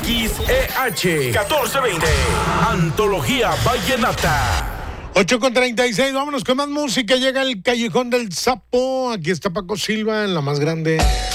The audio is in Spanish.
XEH 1420. Antología Vallenata. 8:36, vámonos con más música. Llega el Callejón del Sapo. Aquí está Paco Silva en la más grande.